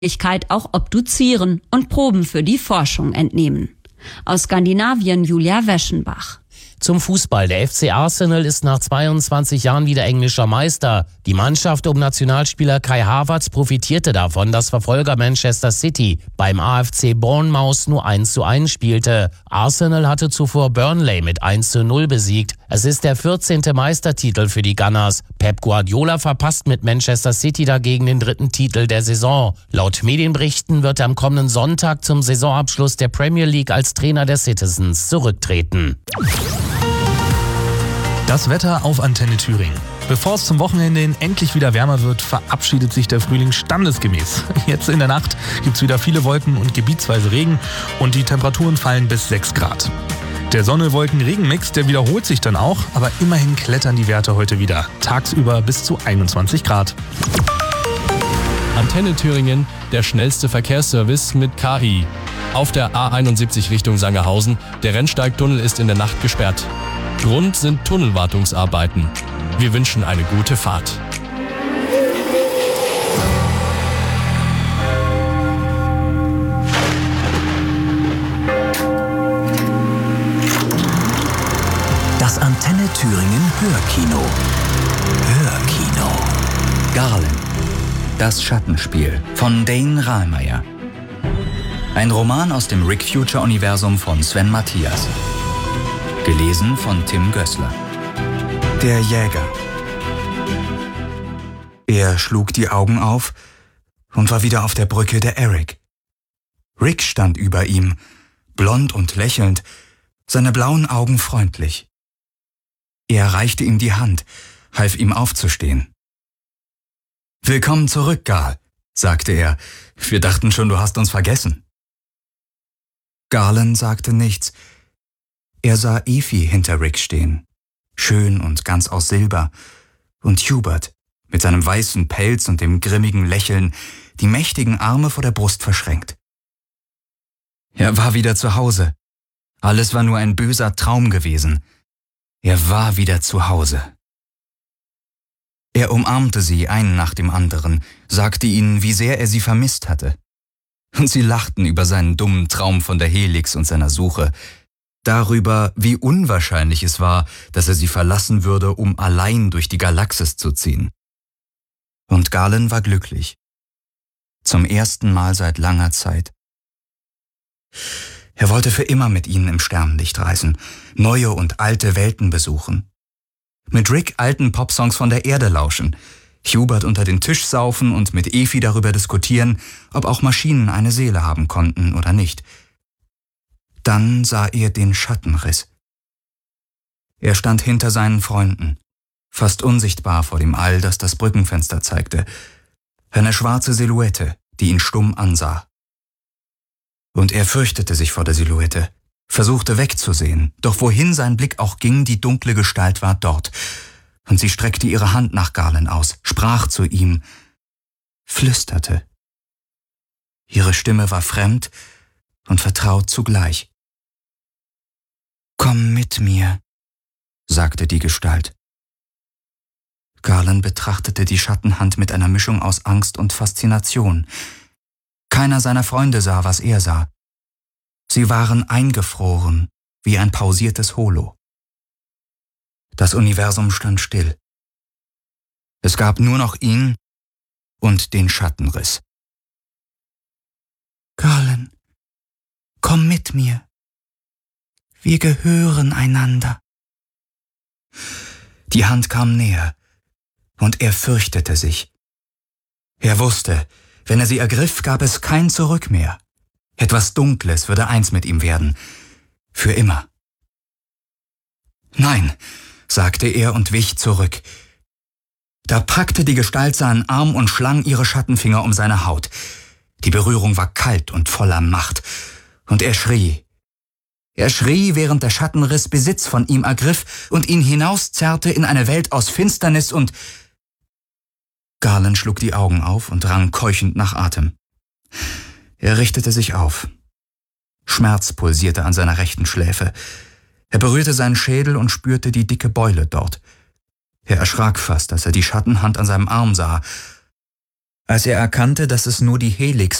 auch obduzieren und Proben für die Forschung entnehmen. Aus Skandinavien Julia Weschenbach. Zum Fußball. Der FC Arsenal ist nach 22 Jahren wieder englischer Meister. Die Mannschaft um Nationalspieler Kai Havertz profitierte davon, dass Verfolger Manchester City beim AFC Bournemouth nur 1:1 spielte. Arsenal hatte zuvor Burnley mit 1:0 besiegt. Es ist der 14. Meistertitel für die Gunners. Pep Guardiola verpasst mit Manchester City dagegen den 3. Titel der Saison. Laut Medienberichten wird er am kommenden Sonntag zum Saisonabschluss der Premier League als Trainer der Citizens zurücktreten. Das Wetter auf Antenne Thüringen. Bevor es zum Wochenende hin endlich wieder wärmer wird, verabschiedet sich der Frühling standesgemäß. Jetzt in der Nacht gibt es wieder viele Wolken und gebietsweise Regen und die Temperaturen fallen bis 6 Grad. Der Sonne-Wolken-Regen-Mix, der wiederholt sich dann auch, aber immerhin klettern die Werte heute wieder. Tagsüber bis zu 21 Grad. Antenne Thüringen, der schnellste Verkehrsservice mit KI. Auf der A71 Richtung Sangerhausen, der Rennsteigtunnel ist in der Nacht gesperrt. Grund sind Tunnelwartungsarbeiten. Wir wünschen eine gute Fahrt. Das Antenne Thüringen Hörkino. Hörkino. Garland. Das Schattenspiel von Dane Rahlmeier. Ein Roman aus dem Rick Future-Universum von Sven Mathias. Gelesen von Tim Gößler. Der Jäger. Er schlug die Augen auf und war wieder auf der Brücke der Eric. Rick stand über ihm, blond und lächelnd, seine blauen Augen freundlich. Er reichte ihm die Hand, half ihm aufzustehen. »Willkommen zurück, Garl«, sagte er. »Wir dachten schon, du hast uns vergessen.« Garland sagte nichts. Er sah Efi hinter Rick stehen, schön und ganz aus Silber, und Hubert mit seinem weißen Pelz und dem grimmigen Lächeln, die mächtigen Arme vor der Brust verschränkt. Er war wieder zu Hause. Alles war nur ein böser Traum gewesen. Er war wieder zu Hause. Er umarmte sie einen nach dem anderen, sagte ihnen, wie sehr er sie vermisst hatte. Und sie lachten über seinen dummen Traum von der Helix und seiner Suche, darüber, wie unwahrscheinlich es war, dass er sie verlassen würde, um allein durch die Galaxis zu ziehen. Und Galen war glücklich. Zum ersten Mal seit langer Zeit. Er wollte für immer mit ihnen im Sternenlicht reisen, neue und alte Welten besuchen. Mit Rick alten Popsongs von der Erde lauschen, Hubert unter den Tisch saufen und mit Efi darüber diskutieren, ob auch Maschinen eine Seele haben konnten oder nicht. Dann sah er den Schattenriss. Er stand hinter seinen Freunden, fast unsichtbar vor dem All, das das Brückenfenster zeigte. Eine schwarze Silhouette, die ihn stumm ansah. Und er fürchtete sich vor der Silhouette, versuchte wegzusehen, doch wohin sein Blick auch ging, die dunkle Gestalt war dort. Und sie streckte ihre Hand nach Garland aus, sprach zu ihm, flüsterte. Ihre Stimme war fremd und vertraut zugleich. »Komm mit mir«, sagte die Gestalt. Garland betrachtete die Schattenhand mit einer Mischung aus Angst und Faszination. Keiner seiner Freunde sah, was er sah. Sie waren eingefroren, wie ein pausiertes Holo. Das Universum stand still. Es gab nur noch ihn und den Schattenriss. »Garland, komm mit mir. Wir gehören einander.« Die Hand kam näher, und er fürchtete sich. Er wusste, wenn er sie ergriff, gab es kein Zurück mehr. Etwas Dunkles würde eins mit ihm werden. Für immer. »Nein«, sagte er und wich zurück. Da packte die Gestalt seinen Arm und schlang ihre Schattenfinger um seine Haut. Die Berührung war kalt und voller Macht. Und er schrie. Er schrie, während der Schattenriss Besitz von ihm ergriff und ihn hinauszerrte in eine Welt aus Finsternis und... Garland schlug die Augen auf und rang keuchend nach Atem. Er richtete sich auf. Schmerz pulsierte an seiner rechten Schläfe. Er berührte seinen Schädel und spürte die dicke Beule dort. Er erschrak fast, als er die Schattenhand an seinem Arm sah. Als er erkannte, dass es nur die Helix